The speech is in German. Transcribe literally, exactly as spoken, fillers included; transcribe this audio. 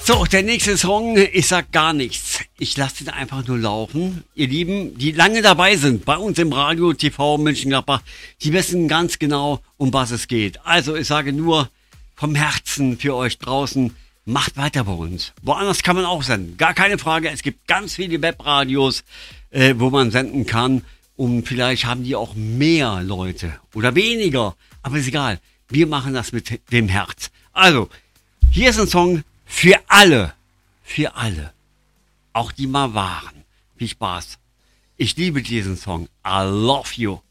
So, der nächste Song, ich sag gar nichts. Ich lasse den einfach nur laufen. Ihr Lieben, die lange dabei sind, bei uns im Radio, T V, Mönchengladbach, die wissen ganz genau, um was es geht. Also, ich sage nur vom Herzen für euch draußen, macht weiter bei uns. Woanders kann man auch senden, gar keine Frage. Es gibt ganz viele Webradios, äh, wo man senden kann. Und vielleicht haben die auch mehr Leute oder weniger. Aber ist egal, wir machen das mit dem Herz. Also, hier ist ein Song für alle, für alle, auch die mal waren. Viel Spaß. Ich liebe diesen Song. I love you.